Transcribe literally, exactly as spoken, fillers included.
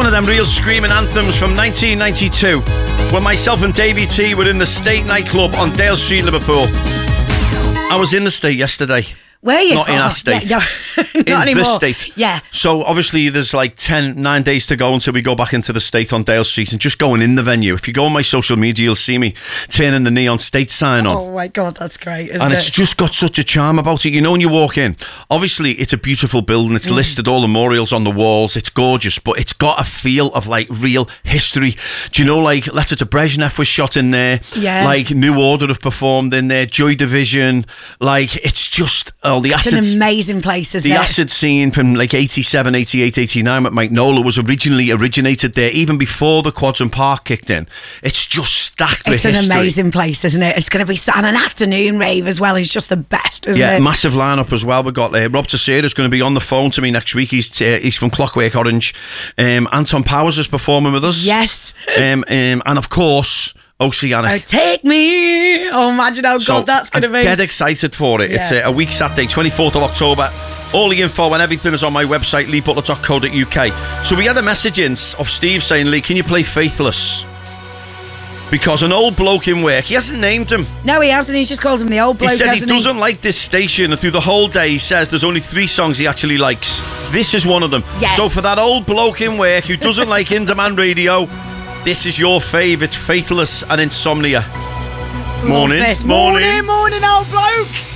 one of them real screaming anthems from nineteen ninety-two when myself and Davey T were in the State nightclub on Dale Street, Liverpool. I was in the State yesterday. Where are you? Not in oh, our state. Yeah, no, not in anymore. the State. Yeah. So obviously there's like ten, nine days to go until we go back into the State on Dale Street, and just going in the venue. If you go on my social media, you'll see me turning the neon State sign on. Oh my God, that's great, isn't and it? it's just got such a charm about it. You know, when you walk in, obviously it's a beautiful building. It's mm. listed, all the memorials on the walls. It's gorgeous, but it's got a feel of like real history. Do you know, like Letter to Brezhnev was shot in there. Yeah. Like New Order have performed in there. Joy Division. Like it's just all oh, the it's assets. An amazing place, isn't the it? The acid scene from like eighty-seven, eighty-eight, eighty-nine with Mike Nola was originally originated there, even before the Quadrant Park kicked in. It's just stacked with it's history. It's an amazing place, isn't it? It's going to be and an afternoon rave as well. It's just the best, isn't yeah, it? Yeah, massive lineup as well. We've got uh, Rob Teixeira's going to be on the phone to me next week. He's uh, he's from Clockwork Orange. Um, Anton Powers is performing with us. Yes. Um, um, and of course, Oceanic. Oh, take me. Oh, imagine how so good that's going to be. I'm dead excited for it. Yeah. It's a, a week Saturday, twenty-fourth of October. All the info and everything is on my website, lee butler dot co dot uk. So we had a message in of Steve saying, Lee, can you play Faithless? Because an old bloke in work, he hasn't named him. No, he hasn't. He's just called him the old bloke, He said he hasn't doesn't he? like this station, and through the whole day he says there's only three songs he actually likes. This is one of them. Yes. So for that old bloke in work who doesn't like In Demand Radio, this is your favourite, Faithless and Insomnia. Morning. Morning, morning, morning, old bloke.